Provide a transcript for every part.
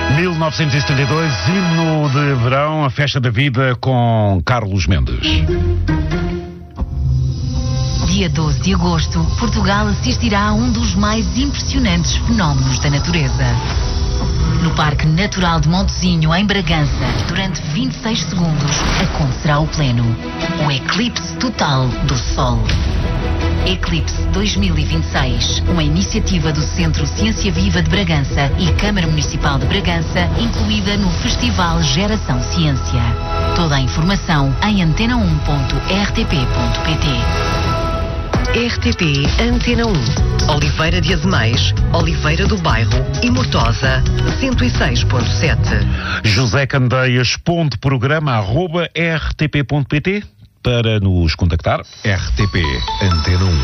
1972, hino de verão, a festa da vida com Carlos Mendes. Dia 12 de agosto, Portugal assistirá a um dos mais impressionantes fenómenos da natureza. No Parque Natural de Montezinho, em Bragança, durante 26 segundos, acontecerá o pleno. O eclipse total do Sol. Eclipse 2026, uma iniciativa do Centro Ciência Viva de Bragança e Câmara Municipal de Bragança, incluída no Festival Geração Ciência. Toda a informação em antena1.rtp.pt. RTP Antena 1, Oliveira de Azemais, Oliveira do Bairro e Mortosa, 106.7. José Candeias, .programa@rtp.pt para nos contactar. RTP Antena 1.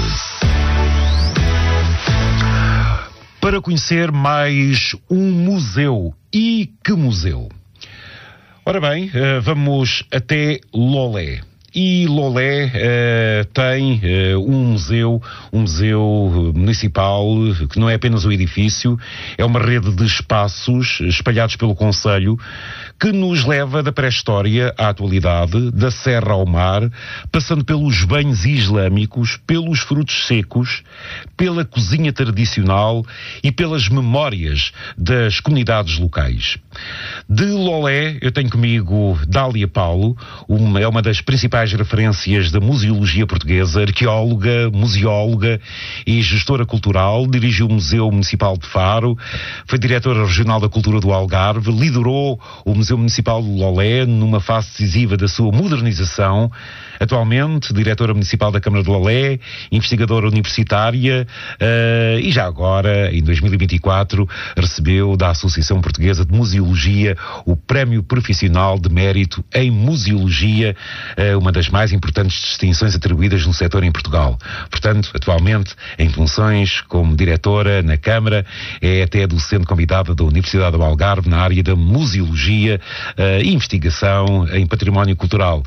Para conhecer mais um museu. E que museu? Ora bem, vamos até Lolé. E Lolé tem um museu municipal que não é apenas um edifício, é uma rede de espaços espalhados pelo concelho que nos leva da pré-história à atualidade, da serra ao mar, passando pelos banhos islâmicos, pelos frutos secos, pela cozinha tradicional e pelas memórias das comunidades locais. De Lolé eu tenho comigo Dália Paulo, é uma das principais referências da museologia portuguesa, arqueóloga, museóloga e gestora cultural, dirigiu o Museu Municipal de Faro, foi diretora regional da Cultura do Algarve, liderou o Museu Municipal de Lolé numa fase decisiva da sua modernização, atualmente diretora municipal da Câmara de Lolé, investigadora universitária e já agora, em 2024, recebeu da Associação Portuguesa de Museologia o Prémio Profissional de Mérito em Museologia, uma das mais importantes distinções atribuídas no setor em Portugal. Portanto, atualmente em funções como diretora na Câmara, é até docente convidada da Universidade do Algarve na área da museologia e investigação em património cultural.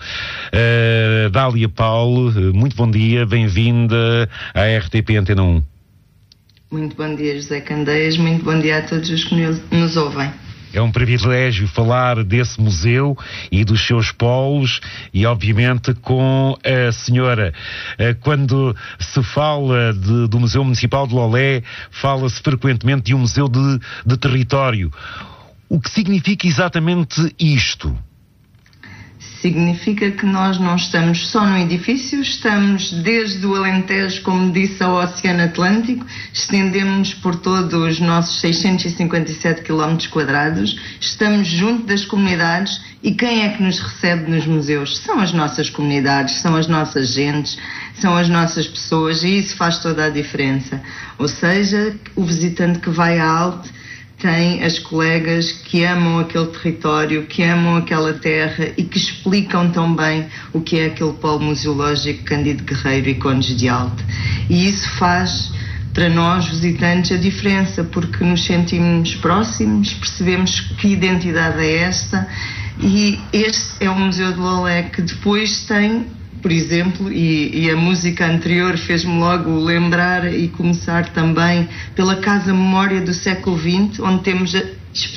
Dália Paulo, muito bom dia, bem-vinda à RTP Antena 1. Muito bom dia, José Candeias, muito bom dia a todos os que nos ouvem. É um privilégio falar desse museu e dos seus polos e, obviamente, com a senhora. Quando se fala do Museu Municipal de Lolé, fala-se frequentemente de um museu de território. O que significa exatamente isto? Significa que nós não estamos só no edifício, estamos desde o Alentejo, como disse, ao Oceano Atlântico, estendemos-nos por todos os nossos 657 km², estamos junto das comunidades e quem é que nos recebe nos museus? São as nossas comunidades, são as nossas gentes, são as nossas pessoas e isso faz toda a diferença. Ou seja, o visitante que vai a Alte tem as colegas que amam aquele território, que amam aquela terra e que explicam tão bem o que é aquele polo museológico Cândido Guerreiro e Condes de Alte. E isso faz para nós, visitantes, a diferença, porque nos sentimos próximos, percebemos que identidade é esta e este é o Museu de Lolé que depois tem, por exemplo, e a música anterior fez-me logo lembrar e começar também pela Casa Memória do século XX, onde temos a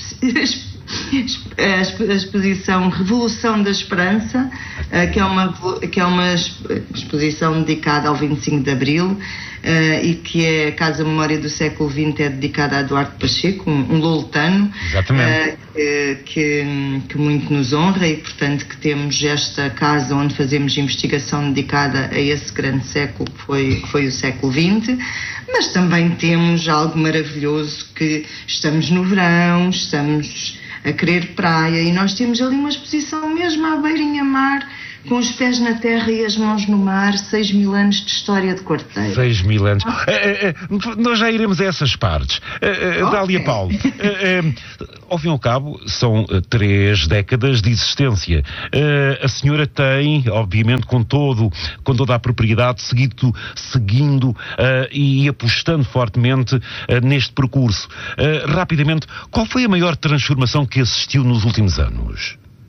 exposição Revolução da Esperança, que é uma exposição dedicada ao 25 de Abril, e que é a Casa Memória do século XX, é dedicada a Eduardo Pacheco, um loletano, que muito nos honra e, portanto, que temos esta casa onde fazemos investigação dedicada a esse grande século que foi o século XX, mas também temos algo maravilhoso que estamos no verão, estamos a querer praia e nós temos ali uma exposição mesmo à beirinha-mar, com os pés na terra e as mãos no mar, 6.000 anos de história de quarteiro. 6.000 anos. Nós já iremos a essas partes. Dália Paulo, ao fim e ao cabo, são 3 décadas de existência. A senhora tem, obviamente, com toda a propriedade, seguindo e apostando fortemente neste percurso. Rapidamente, qual foi a maior transformação que assistiu nos últimos anos?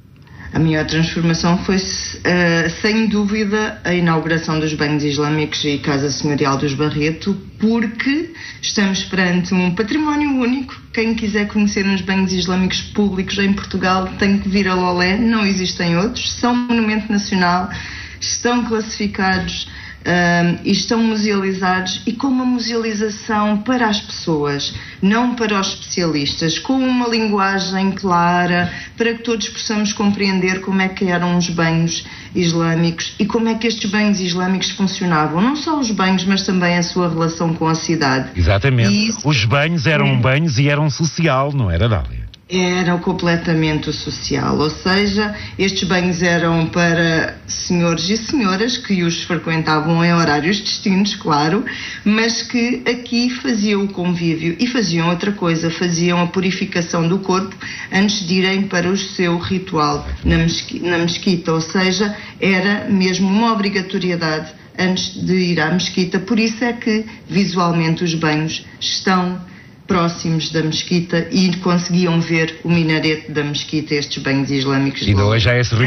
A maior transformação foi, sem dúvida, a inauguração dos banhos islâmicos e Casa Senhorial dos Barreto, porque estamos perante um património único. Quem quiser conhecer os banhos islâmicos públicos em Portugal tem que vir a Lolé, não existem outros, são monumento nacional, estão classificados e estão musealizados, e com uma musealização para as pessoas, não para os especialistas, com uma linguagem clara, para que todos possamos compreender como é que eram os banhos islâmicos e como é que estes banhos islâmicos funcionavam. Não só os banhos, mas também a sua relação com a cidade. Exatamente. Os banhos eram banhos e eram social, não era, Dália? Era completamente o social, ou seja, estes banhos eram para senhores e senhoras que os frequentavam em horários distintos, claro, mas que aqui faziam o convívio e faziam outra coisa, faziam a purificação do corpo antes de irem para o seu ritual na mesquita, ou seja, era mesmo uma obrigatoriedade antes de ir à mesquita. Por isso é que visualmente os banhos estão próximos da mesquita e conseguiam ver o minarete da mesquita, estes banhos islâmicos. E não é já esse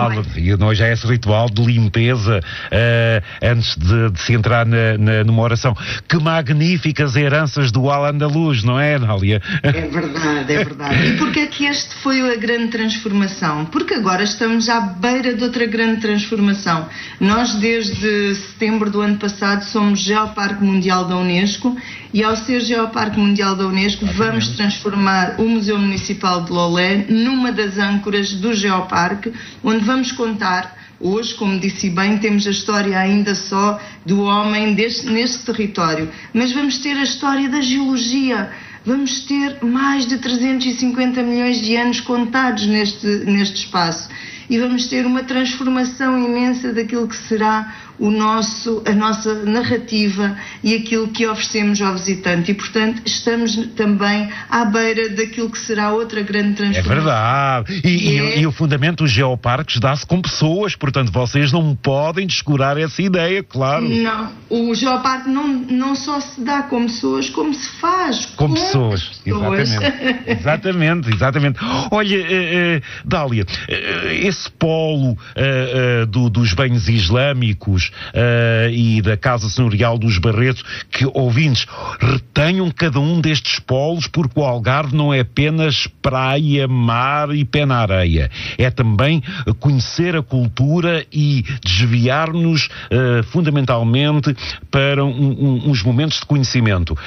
ritual de limpeza antes de se entrar numa oração. Que magníficas heranças do Al-Andalus, não é, Dália? É verdade, é verdade. E porquê é que este foi a grande transformação? Porque agora estamos à beira de outra grande transformação. Nós, desde setembro do ano passado, somos Geoparque Mundial da Unesco, e ao ser Geoparque Mundial da Unesco, vamos transformar o Museu Municipal de Lolé numa das âncoras do Geoparque, onde vamos contar, hoje, como disse bem, temos a história ainda só do homem neste território, mas vamos ter a história da geologia. Vamos ter mais de 350 milhões de anos contados neste espaço. E vamos ter uma transformação imensa daquilo que será a nossa narrativa e aquilo que oferecemos ao visitante. E, portanto, estamos também à beira daquilo que será outra grande transformação. É verdade. E o fundamento dos geoparques dá-se com pessoas, portanto, vocês não podem descurar essa ideia, claro. Não, o geoparque não só se dá com pessoas, como se faz com pessoas. Exatamente. Olha, Dália, esse polo dos banhos islâmicos e da Casa Senhorial dos Barretos, que, ouvintes, retenham cada um destes polos, porque o Algarve não é apenas praia, mar e pé na areia. É também conhecer a cultura e desviar-nos fundamentalmente para uns momentos de conhecimento.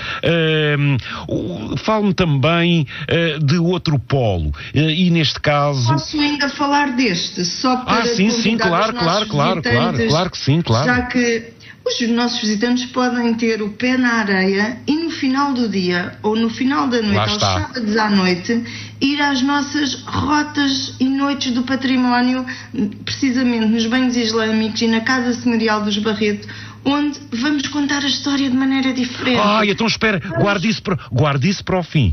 Fale-me também de outro polo, e neste caso... Posso ainda falar deste, só para sim, claro que sim, claro. Já que os nossos visitantes podem ter o pé na areia e no final do dia, ou no final da noite, aos sábados à noite, ir às nossas rotas e noites do património, precisamente nos banhos islâmicos e na Casa Senhorial dos Barreto, onde vamos contar a história de maneira diferente. Então espera, guarde isso para o fim.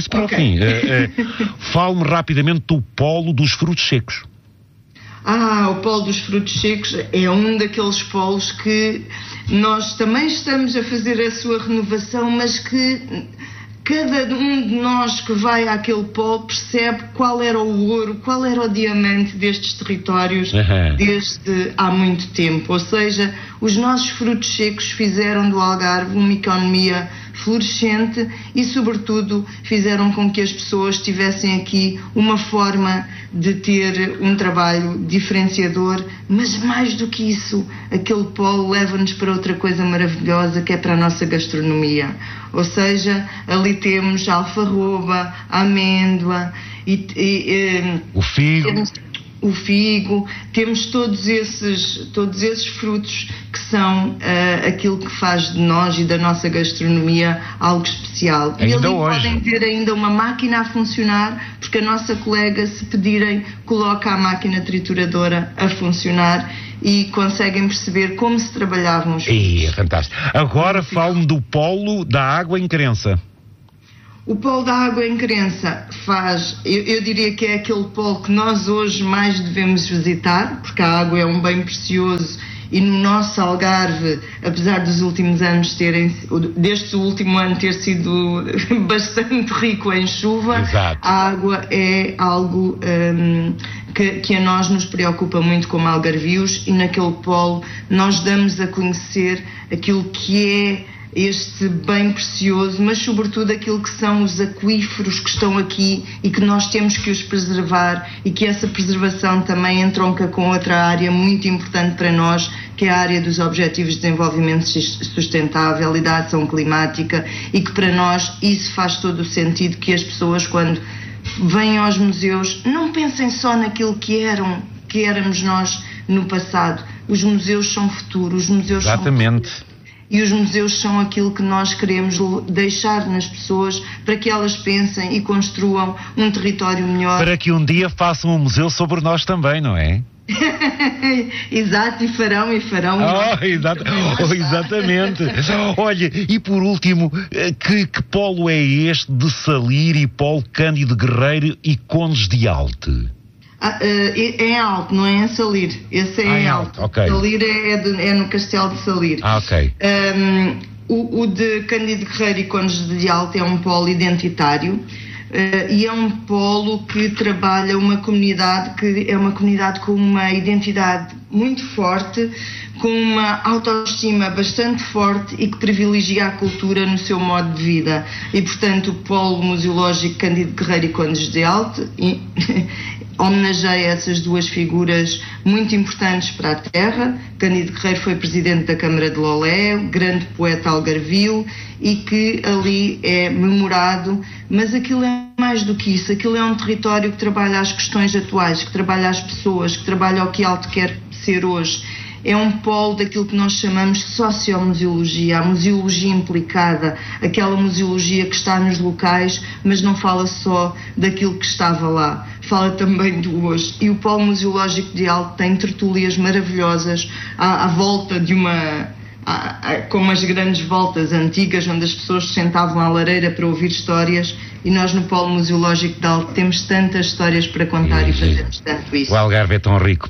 Fale-me rapidamente do polo dos frutos secos. O polo dos frutos secos é um daqueles polos que nós também estamos a fazer a sua renovação, mas que cada um de nós que vai àquele polo percebe qual era o ouro, qual era o diamante destes territórios desde há muito tempo. Ou seja, os nossos frutos secos fizeram do Algarve uma economia florescente e, sobretudo, fizeram com que as pessoas tivessem aqui uma forma de ter um trabalho diferenciador, mas mais do que isso, aquele polo leva-nos para outra coisa maravilhosa, que é para a nossa gastronomia. Ou seja, ali temos a alfarroba, a amêndoa o figo. O figo, temos todos esses frutos que são aquilo que faz de nós e da nossa gastronomia algo especial. E ali podem ter ainda uma máquina a funcionar, porque a nossa colega, se pedirem, coloca a máquina trituradora a funcionar e conseguem perceber como se trabalhavam os frutos. É fantástico. Agora fale-me do polo da água em Querença. O polo da água em Querença eu diria que é aquele polo que nós hoje mais devemos visitar, porque a água é um bem precioso e no nosso Algarve, apesar dos últimos anos deste último ano ter sido bastante rico em chuva, Exato. a água é algo que a nós nos preocupa muito como algarvios, e naquele polo nós damos a conhecer aquilo que é este bem precioso, mas sobretudo aquilo que são os aquíferos que estão aqui e que nós temos que os preservar, e que essa preservação também entronca com outra área muito importante para nós, que é a área dos Objetivos de Desenvolvimento Sustentável e da ação climática, e que para nós isso faz todo o sentido, que as pessoas, quando vêm aos museus, não pensem só naquilo que éramos nós no passado. Os museus são futuro, os museus Exatamente. são futuro. E os museus são aquilo que nós queremos deixar nas pessoas, para que elas pensem e construam um território melhor. Para que um dia façam um museu sobre nós também, não é? Exato, e farão. Exatamente. Olha, e por último, que polo é este de Salir e Polo Cândido Guerreiro e Condes de Alte? É em Alte, não é em Salir. Esse é em Alte. Okay. Salir é no Castelo de Salir. Ok. O de Cândido Guerreiro e Condes de Alte é um polo identitário. E é um polo que trabalha uma comunidade que é uma comunidade com uma identidade muito forte, com uma autoestima bastante forte e que privilegia a cultura no seu modo de vida. E, portanto, o Polo Museológico Cândido Guerreiro e Condes de Alte homenageia essas duas figuras muito importantes para a terra. Cândido Guerreiro foi presidente da Câmara de Lolé, grande poeta algarvio, e que ali é memorado, mas aquilo é mais do que isso. Aquilo é um território que trabalha as questões atuais, que trabalha as pessoas, que trabalha o que Alte quer ser hoje. É um polo daquilo que nós chamamos de sociomuseologia, a museologia implicada, aquela museologia que está nos locais, mas não fala só daquilo que estava lá, fala também do hoje. E o Polo Museológico de Alte tem tertúlias maravilhosas à volta de como as grandes voltas antigas, onde as pessoas se sentavam à lareira para ouvir histórias, e nós no Polo Museológico de Alte temos tantas histórias para contar e fazemos tanto isso. O Algarve é tão rico.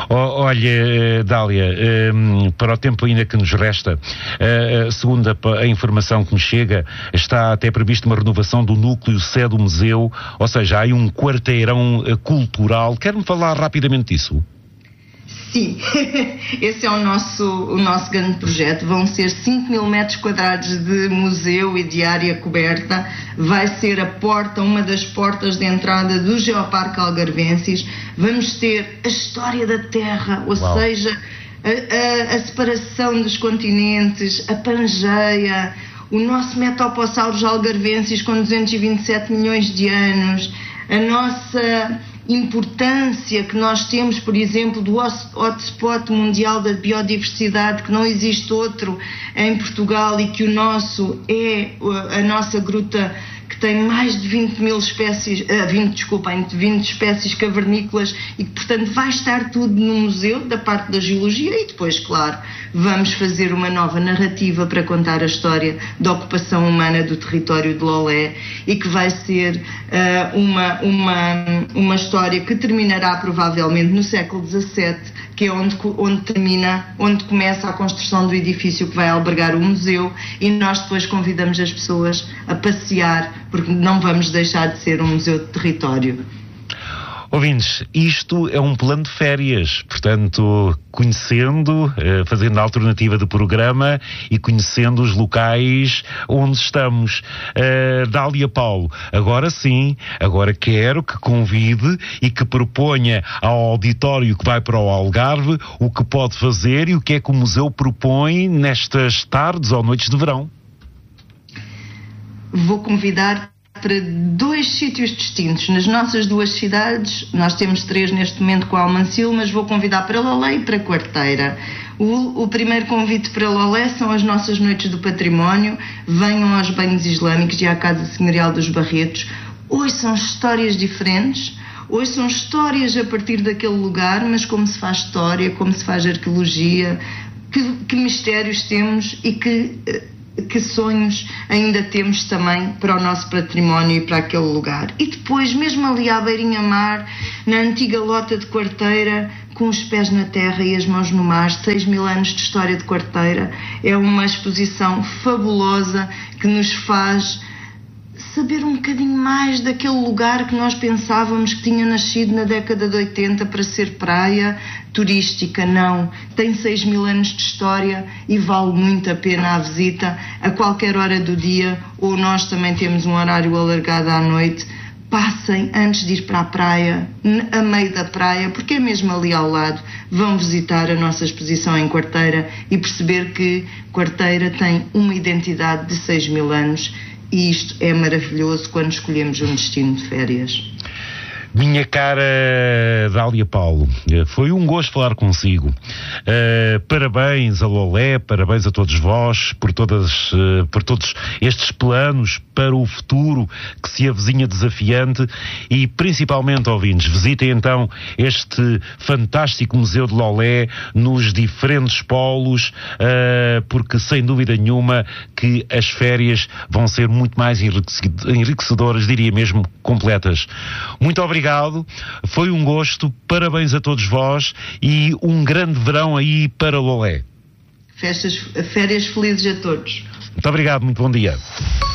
Olha, Dália, para o tempo ainda que nos resta, segundo a informação que nos chega, está até prevista uma renovação do núcleo sede do museu, ou seja, há aí um quarteirão cultural. Quer-me falar rapidamente disso? Sim, esse é o nosso grande projeto. Vão ser 5.000 metros quadrados de museu e de área coberta. Vai ser uma das portas de entrada do Geoparque Algarvensis. Vamos ter a história da Terra, ou seja, a separação dos continentes, a Pangeia, o nosso Metopossaurus algarvensis com 227 milhões de anos, a nossa importância que nós temos, por exemplo, do hotspot mundial da biodiversidade, que não existe outro em Portugal, e que o nosso é a nossa gruta, que tem mais de 20 espécies cavernícolas, e que, portanto, vai estar tudo no museu, da parte da geologia. E depois, claro, vamos fazer uma nova narrativa para contar a história da ocupação humana do território de Lolé, e que vai ser uma história que terminará provavelmente no século XVII, que é onde começa a construção do edifício que vai albergar o museu, e nós depois convidamos as pessoas a passear, porque não vamos deixar de ser um museu de território. Ouvintes, isto é um plano de férias, portanto, conhecendo, fazendo a alternativa do programa e conhecendo os locais onde estamos. Dália Paulo, agora sim, agora quero que convide e que proponha ao auditório que vai para o Algarve o que pode fazer e o que é que o museu propõe nestas tardes ou noites de verão. Vou convidar para 2 sítios distintos. Nas nossas 2 cidades, nós temos 3 neste momento com Almancil, mas vou convidar para Lolé e para Quarteira. O primeiro convite para Lolé são as nossas noites do património. Venham aos banhos islâmicos e à Casa Senhorial dos Barretos. Hoje são histórias diferentes. Hoje são histórias a partir daquele lugar, mas como se faz história, como se faz arqueologia, que mistérios temos e que sonhos ainda temos também para o nosso património e para aquele lugar. E depois, mesmo ali à beirinha mar, na antiga lota de Quarteira, com os pés na terra e as mãos no mar, 6.000 anos de história de Quarteira, é uma exposição fabulosa que nos faz saber um bocadinho mais daquele lugar que nós pensávamos que tinha nascido na década de 80 para ser praia turística. Não, tem 6.000 anos de história e vale muito a pena a visita a qualquer hora do dia, ou nós também temos um horário alargado à noite. Passem antes de ir para a praia, a meio da praia, porque é mesmo ali ao lado. Vão visitar a nossa exposição em Quarteira e perceber que Quarteira tem uma identidade de 6.000 anos. E isto é maravilhoso quando escolhemos um destino de férias. Minha cara Dália Paulo, foi um gosto falar consigo. Parabéns a Lolé, parabéns a todos vós por todos estes planos para o futuro que se avizinha desafiante e principalmente, ouvintes, visitem então este fantástico Museu de Lolé nos diferentes polos, porque sem dúvida nenhuma que as férias vão ser muito mais enriquecedoras, diria mesmo completas. Muito obrigado, foi um gosto, parabéns a todos vós e um grande verão aí para Lolé. Férias felizes a todos. Muito obrigado, muito bom dia.